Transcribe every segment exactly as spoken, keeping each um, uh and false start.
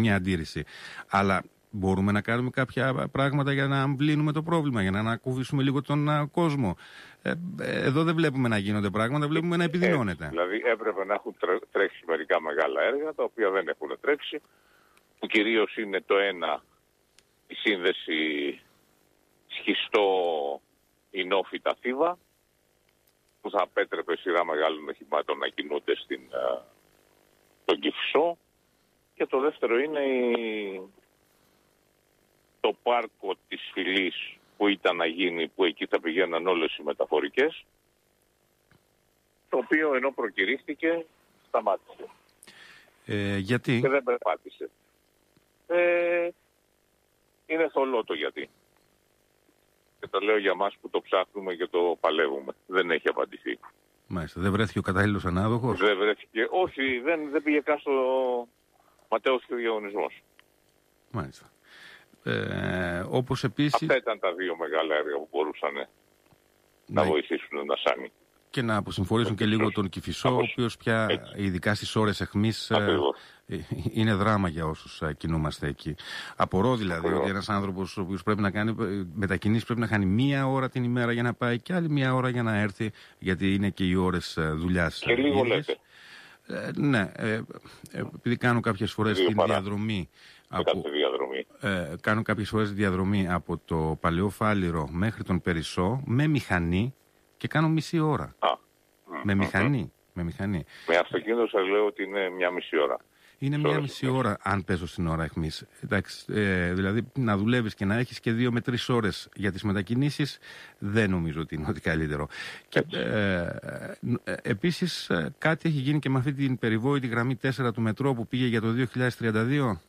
καμία αντίρρηση. Αλλά μπορούμε να κάνουμε κάποια πράγματα για να αμβλύνουμε το πρόβλημα, για να ανακουφίσουμε λίγο τον uh, κόσμο. Ε, εδώ δεν βλέπουμε να γίνονται πράγματα, βλέπουμε να επιδεινώνεται. Ε, δηλαδή έπρεπε να έχουν τρέξει μερικά μεγάλα έργα, τα οποία δεν έχουν τρέξει, που κυρίως είναι το ένα, η σύνδεση σχιστό Ινόφυτα Θήβα, που θα απέτρεπε σειρά μεγάλων οχημάτων να κινούνται στην, uh, στον Κηφισό, και το δεύτερο είναι η... το πάρκο της Φυλής που ήταν να γίνει, που εκεί θα πηγαίναν όλες οι μεταφορικές, το οποίο ενώ προκηρύχθηκε σταμάτησε. Ε, γιατί? Και δεν περπάτησε. Ε, είναι θολό το γιατί. Και το λέω για μας που το ψάχνουμε και το παλεύουμε. Δεν έχει απαντηθεί. Μάλιστα. Δεν βρέθηκε ο κατάλληλος ανάδοχος? Δεν βρέθηκε. Όχι, δεν, δεν πήγε καν στο ματέος και ο διαγωνισμός. Μάλιστα. Ε, όπως επίσης... Αυτά ήταν τα δύο μεγάλα έργα που μπορούσαν ναι. να βοηθήσουν να σάνει. Και να αποσυμφορήσουν και λίγο τον Κηφισό, ο οποίος πια έτσι, ειδικά στις ώρες αιχμής ε, είναι δράμα για όσους ε, κινούμαστε εκεί. Απορώ δηλαδή Ακριβώς. ότι ένας άνθρωπος ο οποίος πρέπει να κάνει μετακινήσεις πρέπει να κάνει μία ώρα την ημέρα για να πάει και άλλη μία ώρα για να έρθει, γιατί είναι και οι ώρες ε, δουλειάς. Και λίγο λέτε. Ε, ναι, ε, επειδή κάνω κάποιες φορές την παρά. διαδρομή από, διαδρομή. Ε, κάνω κάποιες φορές διαδρομή από το Παλαιό Φάληρο μέχρι τον Περισσό με μηχανή και κάνω μισή ώρα. Α, με, mm, μηχανή, mm. με μηχανή. Με αυτοκίνητο σας λέω ότι είναι μια μισή ώρα. Είναι Σ μια μισή ώρα αν παίζω στην ώρα εχμής. Εντάξει, ε, δηλαδή να δουλεύεις και να έχεις και δύο με τρεις ώρες για τις μετακινήσεις δεν νομίζω ότι είναι ότι καλύτερο. Και, ε, ε, επίσης κάτι έχει γίνει και με αυτή την περιβόητη γραμμή τέσσερα του μετρό που πήγε για το δύο χιλιάδες τριάντα δύο.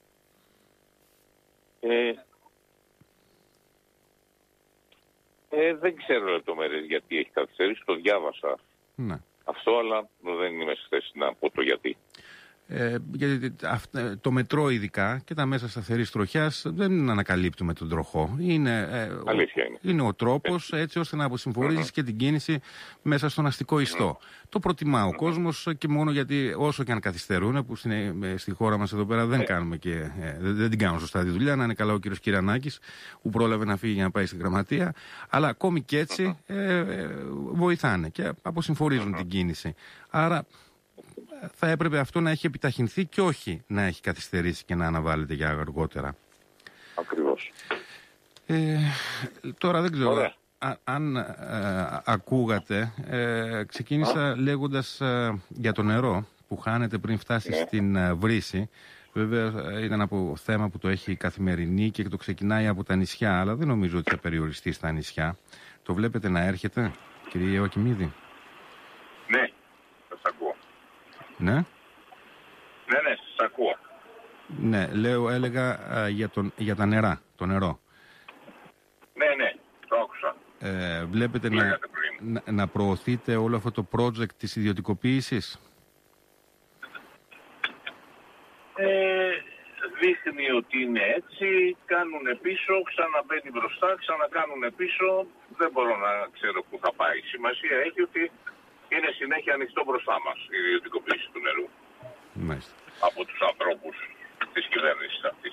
Ε, ε, δεν ξέρω λεπτομέρειες γιατί έχει καθυστερήσει, το διάβασα ναι. αυτό, αλλά δεν είμαι στη θέση να πω το γιατί. Ε, γιατί το μετρό ειδικά και τα μέσα σταθερής τροχιάς δεν ανακαλύπτουμε τον τροχό. Είναι, ε, Αλήθεια είναι. είναι ο τρόπος έτσι ώστε να αποσυμφορίζεις uh-huh. και την κίνηση μέσα στον αστικό ιστό. Uh-huh. Το προτιμά ο uh-huh. κόσμος και μόνο γιατί όσο και αν καθυστερούν, που στην, στη χώρα μας εδώ πέρα δεν, uh-huh. κάνουμε και, ε, δεν, δεν την κάνουν σωστά τη δουλειά, να είναι καλά ο κύριος Κυρανάκης που πρόλαβε να φύγει για να πάει στην γραμματεία, αλλά ακόμη και έτσι uh-huh. ε, ε, βοηθάνε και αποσυμφορίζουν uh-huh. την κίνηση. Άρα θα έπρεπε αυτό να έχει επιταχυνθεί και όχι να έχει καθυστερήσει και να αναβάλλεται για αργότερα. Ακριβώς. Ε, τώρα δεν ξέρω α, αν ε, ακούγατε, ε, ξεκίνησα α? λέγοντας ε, για το νερό που χάνεται πριν φτάσει ναι. στην ε, βρύση. Βέβαια ήταν από θέμα που το έχει καθημερινή και το ξεκινάει από τα νησιά, αλλά δεν νομίζω ότι θα περιοριστεί στα νησιά. Το βλέπετε να έρχεται, κύριε Ιωακημίδη? Ναι, σας ακούω. Ναι. Ναι, ναι, σας ακούω. Ναι, λέω, έλεγα α, για, τον, για τα νερά, το νερό. Ναι, ναι, το άκουσα. Ε, βλέπετε να, να, να προωθείτε όλο αυτό το project της ιδιωτικοποίησης. Ε, δείχνει ότι είναι έτσι, κάνουν πίσω, ξαναμπαίνει μπροστά, ξανακάνουν πίσω. Δεν μπορώ να ξέρω πού θα πάει. Σημασία έχει ότι είναι συνέχεια ανοιχτό μπροστά μας η ιδιωτικοποίηση του νερού. Μάλιστα. Από τους ανθρώπους της κυβέρνησης αυτής.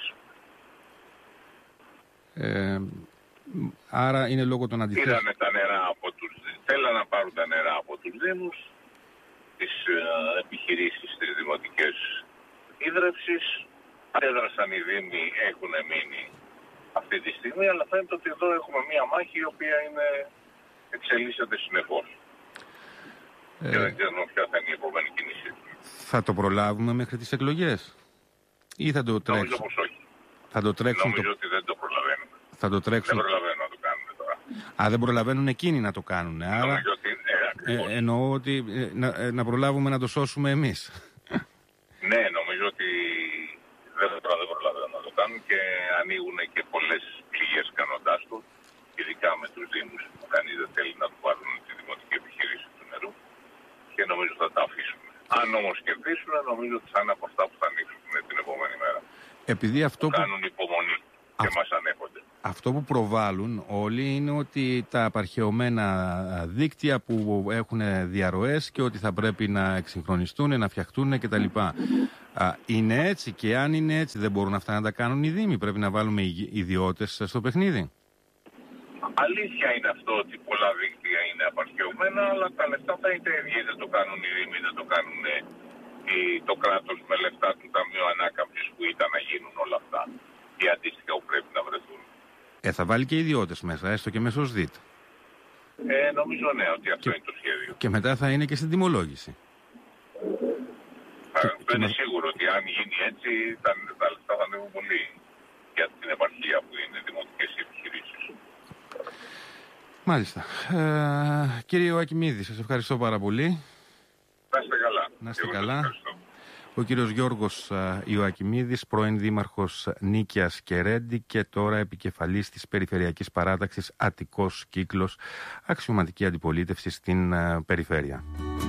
Ε, άρα είναι λόγω των αντιθέσεων. Πήρανε τα νερά από τους, θέλαν να πάρουν τα νερά από τους Δήμους, τις ε, επιχειρήσεις της δημοτικές ίδρευσης. Έδρασαν οι Δήμοι, έχουν μείνει αυτή τη στιγμή, αλλά φαίνεται ότι εδώ έχουμε μία μάχη η οποία είναι, εξελίσσεται συνεχώς. Ε, και δεν ξέρω ποια θα είναι η επόμενη κίνηση. Θα το προλάβουμε μέχρι τις εκλογές ή θα το τρέξουμε? Νομίζω πως όχι. Θα το τρέξουν. Νομίζω το... ότι δεν το προλαβαίνουμε. Θα το τρέξουν. Δεν προλαβαίνουν να το κάνουν τώρα. Α, δεν προλαβαίνουν εκείνοι να το κάνουν. Άρα ότι, ε, ε, εννοώ ότι ε, να, ε, να προλάβουμε να το σώσουμε εμείς. Ναι, νομίζω ότι δεν, δεν προλαβαίνουν να το κάνουν και ανοίγουν και πολλές πληγές κάνοντάς το, ειδικά με τους Δήμους που κανείς δεν θέλει να του πάρουν τη δημοτική επιχείρηση του νερού και νομίζω θα τα αφήσουν. Αν όμως κερδίσουν, νομίζω ότι θα είναι από αυτά που θα ανοίξουν την επόμενη μέρα. Επειδή αυτό που κάνουν υπομονή και μας ανέχονται. Αυτό που προβάλλουν όλοι είναι ότι τα απαρχαιωμένα δίκτυα που έχουν διαρροές και ότι θα πρέπει να εξυγχρονιστούν, να φτιαχτούν κτλ. Α, είναι έτσι, και αν είναι έτσι δεν μπορούν αυτά να τα κάνουν οι Δήμοι? Πρέπει να βάλουμε ιδιώτες στο παιχνίδι? Αλήθεια είναι αυτό ότι πολλά δίκτυα είναι απαρχαιωμένα, αλλά τα λεφτά θα είναι τα ίδια. Δεν το κάνουν οι Δήμοι, δεν το κάνουν οι, το κράτος με λεφτά του Ταμείου Ανάκαμψης που ήταν να γίνουν όλα αυτά. Και αντίστοιχα που πρέπει να βρεθούν. Ε, θα βάλει και ιδιώτες μέσα, έστω και μέσω ΣΔΙΤ. Ε, νομίζω ναι, ότι αυτό και, είναι το σχέδιο. Και μετά θα είναι και στην τιμολόγηση. Θα, και, δεν είναι με... σίγουρο ότι αν γίνει έτσι τα, τα λεφτά θα ανέβουν πολύ για την επαρχία που είναι δημοτικές επιχειρήσεις. Μάλιστα. Ε, κύριε Ιωακημίδη, σας ευχαριστώ πάρα πολύ. Να είστε καλά. Να είστε καλά. Ο κύριος Γιώργος Ιωακημίδης, πρώην δήμαρχος Νίκαιας και Ρέντι και τώρα επικεφαλής της Περιφερειακής Παράταξης Αττικός Κύκλος, αξιωματική αντιπολίτευση στην περιφέρεια.